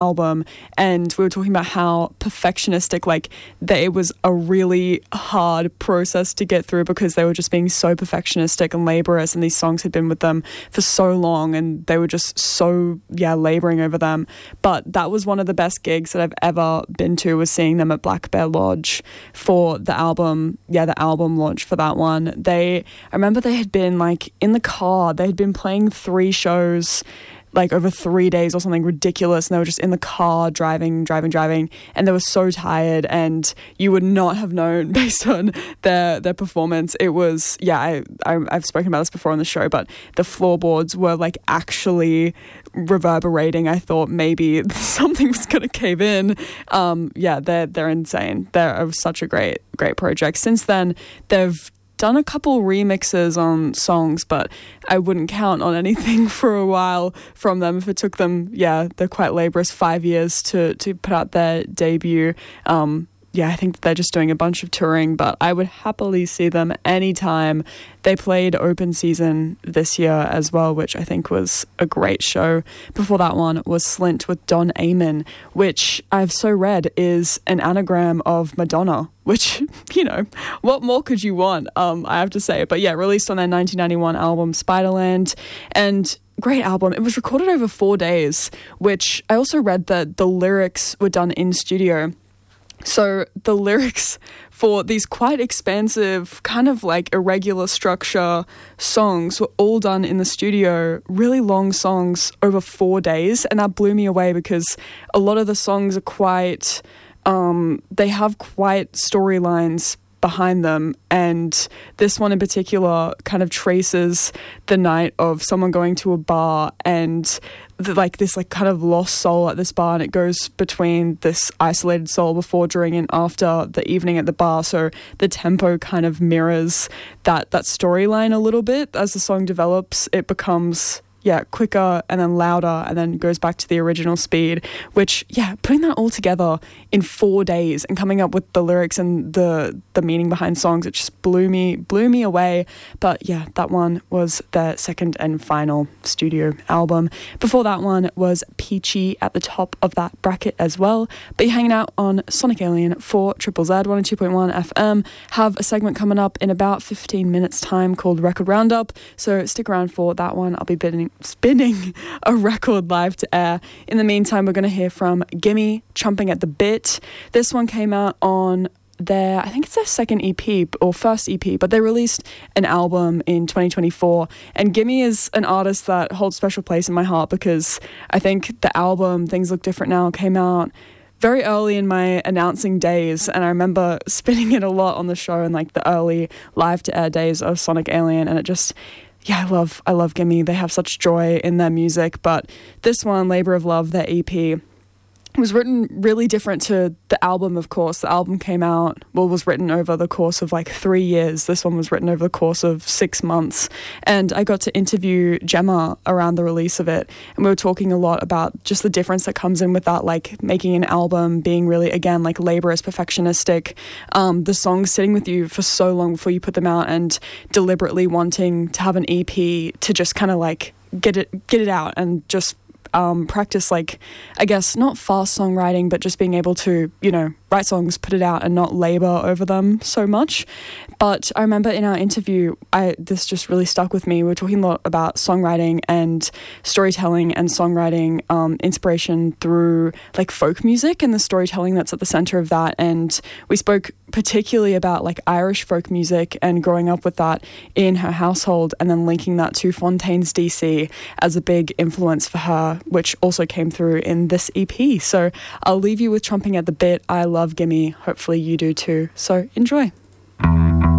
album, and we were talking about how perfectionistic, like, it was a really hard process to get through because they were just being so perfectionistic and laborious, and these songs had been with them for so long and they were just so laboring over them. But that was one of the best gigs that I've ever been to, was seeing them at Black Bear Lodge for the album launch for that one. I remember they had been like in the car, they had been playing 3 shows like over 3 days or something ridiculous, and they were just in the car driving, and they were so tired, and you would not have known based on their performance. It was I've spoken about this before on the show, but the floorboards were like actually reverberating. I thought maybe something was going to cave in. They're insane. They're such a great project. Since then, they've done a couple remixes on songs, but I wouldn't count on anything for a while from them. If it took them, they're quite laborious, 5 years to put out their debut. I think they're just doing a bunch of touring, but I would happily see them anytime. They played Open Season this year as well, which I think was a great show. Before that one was Slint with Don Amon, which I've so read is an anagram of Madonna, which, what more could you want? I have to say. But released on their 1991 album Spiderland, and great album. It was recorded over 4 days, which I also read that the lyrics were done in studio. So the lyrics for these quite expansive, kind of like irregular structure songs were all done in the studio, really long songs over 4 days. And that blew me away because a lot of the songs are quite, they have quite storylines behind them, and this one in particular kind of traces the night of someone going to a bar and this kind of lost soul at this bar, and it goes between this isolated soul before, during, and after the evening at the bar. So the tempo kind of mirrors that storyline a little bit. As the song develops, it becomes quicker and then louder and then goes back to the original speed, which, putting that all together in 4 days and coming up with the lyrics and the meaning behind songs, it just blew me away. But that one was their second and final studio album. Before that one was Peachy at the top of that bracket as well. But you're hanging out on Sonic Alien for Triple Z 102.1 FM. Have a segment coming up in about 15 minutes time called Record Roundup, so stick around for that one. I'll be spinning a record live to air. In the meantime, we're going to hear from Gimme, Chomping at the Bit. This one came out on I think it's their second EP or first EP, but they released an album in 2024. And Gimme is an artist that holds a special place in my heart because I think the album Things Look Different Now came out very early in my announcing days, and I remember spinning it a lot on the show in like the early live to air days of Sonic Alien, and it just, I love Gimme. They have such joy in their music. But this one, Labor of Love, their EP, was written really different to the album, of course. The album was written over the course of like 3 years. This one was written over the course of 6 months. And I got to interview Gemma around the release of it. And we were talking a lot about just the difference that comes in with that, like making an album, being really, again, like laborious, perfectionistic, the songs sitting with you for so long before you put them out, and deliberately wanting to have an EP to just kind of like get it out and just practice, like, I guess not fast songwriting, but just being able to, write songs, put it out, and not labor over them so much. But I remember in our interview, this just really stuck with me. We were talking a lot about songwriting and storytelling and songwriting inspiration through like folk music and the storytelling that's at the center of that. And we spoke particularly about like Irish folk music and growing up with that in her household, and then linking that to Fontaines DC as a big influence for her, which also came through in this EP. So I'll leave you with Chomping at the Bit. I love Gimme. Hopefully you do too. So enjoy.